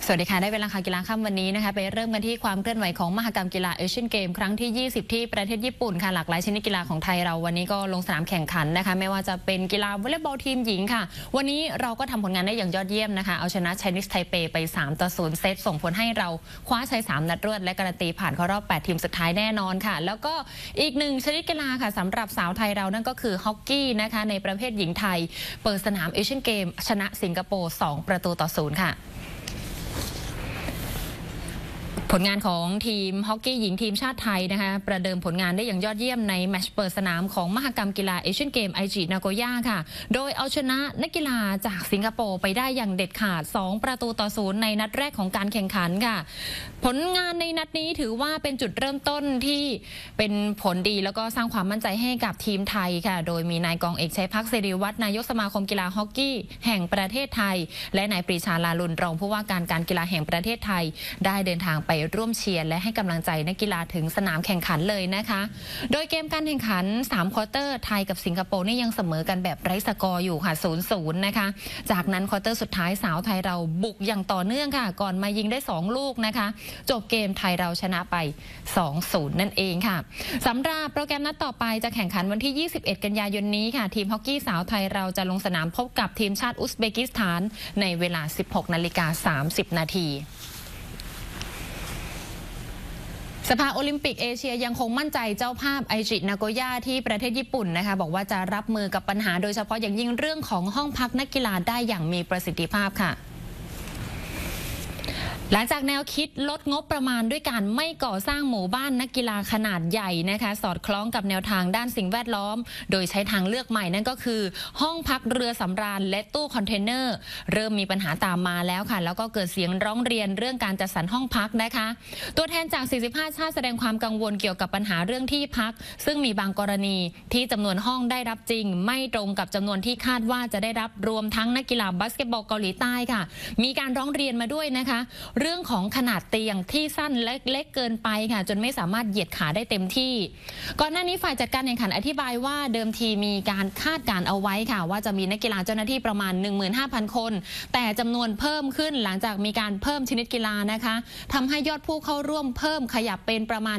สวัสดีค่ะได้เวลาข่าวกีฬาค่ำวันนี้นะคะไปเริ่มกันที่ความเคลื่อนไหวของมหกรรมกีฬาเอเชียนเกมครั้งที่ 20 ที่ประเทศญี่ปุ่นค่ะหลากหลายชนิดกีฬาของไทยเราวันนี้ก็ลงสนามแข่งขันนะคะไม่ว่าจะเป็นกีฬาวอลเลย์บอลทีมหญิงค่ะวันนี้เราก็ทำผลงานได้อย่างยอดเยี่ยมนะคะเอาชนะ Chinese Taipei ไป 3-0 เซตส่งผลให้เราคว้าชัย 3 นัดรวดและการันตีผ่านเข้ารอบ 8 ทีมสุดท้ายแน่นอนค่ะแล้วก็อีกหนึ่งชนิดกีฬาค่ะสำหรับสาวไทยเรานั่นก็คือฮอกกี้นะคะในประเภทหญิงไทยเปิดสนามเอเชียนเกมชนะสิงคโปร์ 2-0 ค่ะผลงานของทีมฮอกกี้หญิงทีมชาติไทยนะคะประเดิมผลงานได้อย่างยอดเยี่ยมในแมตช์เปิดสนามของมหกรรมกีฬาเอเชียนเกมไอจินาโกย่าค่ะโดยเอาชนะนักกีฬาจากสิงคโปร์ไปได้อย่างเด็ดขาด2-0ในนัดแรกของการแข่งขันค่ะผลงานในนัดนี้ถือว่าเป็นจุดเริ่มต้นที่เป็นผลดีแล้วก็สร้างความมั่นใจให้กับทีมไทยค่ะโดยมีนายกองเอกชัยพักษ์ศิริวัฒน์นายกสมาคมกีฬาฮอกกี้แห่งประเทศไทยและนายปรีชาลาลุนรองผู้ว่าการกีฬาแห่งประเทศไทยได้เดินทางไปร่วมเชียร์และให้กำลังใจนักกีฬาถึงสนามแข่งขันเลยนะคะโดยเกมการแข่งขัน3ควอเตอร์ไทยกับสิงคโปร์นี่ยังเสมอกันแบบไร้สกอร์อยู่ค่ะ 0-0 นะคะจากนั้นควอเตอร์สุดท้ายสาวไทยเราบุกอย่างต่อเนื่องค่ะก่อนมายิงได้2ลูกนะคะจบเกมไทยเราชนะไป 2-0 นั่นเองค่ะสำหรับโปรแกรมนัดต่อไปจะแข่งขันวันที่ 21 กันยายนนี้ค่ะทีมฮอกกี้สาวไทยเราจะลงสนามพบกับทีมชาติอุซเบกิสถานในเวลา 16:30 นาทีสภาโอลิมปิกเอเชียยังคงมั่นใจเจ้าภาพไอจินาโกย่าที่ประเทศญี่ปุ่นนะคะบอกว่าจะรับมือกับปัญหาโดยเฉพาะอย่างยิ่งเรื่องของห้องพักนักกีฬาได้อย่างมีประสิทธิภาพค่ะหลังจากแนวคิดลดงบประมาณด้วยการไม่ก่อสร้างหมู่บ้านนักกีฬาขนาดใหญ่นะคะสอดคล้องกับแนวทางด้านสิ่งแวดล้อมโดยใช้ทางเลือกใหม่นั่นก็คือห้องพักเรือสำราญและตู้คอนเทนเนอร์เริ่มมีปัญหาตามมาแล้วค่ะแล้วก็เกิดเสียงร้องเรียนเรื่องการจัดสรรห้องพักนะคะตัวแทนจาก45ชาติแสดงความกังวลเกี่ยวกับปัญหาเรื่องที่พักซึ่งมีบางกรณีที่จำนวนห้องได้รับจริงไม่ตรงกับจำนวนที่คาดว่าจะได้รับรวมทั้งนักกีฬาบาสเกตบอลเกาหลีใต้ค่ะมีการร้องเรียนมาด้วยนะคะเรื่องของขนาดเตียงที่สั้นเล็กเกินไปค่ะจนไม่สามารถเหยียดขาได้เต็มที่ก่อนหน้านี้ฝ่ายจัดการแข่งขันอธิบายว่าเดิมทีมีการคาดการเอาไว้ค่ะว่าจะมีนักกีฬาเจ้าหน้าที่ประมาณ 15,000 คนแต่จำนวนเพิ่มขึ้นหลังจากมีการเพิ่มชนิดกีฬานะคะทำให้ยอดผู้เข้าร่วมเพิ่มขยับเป็นประมาณ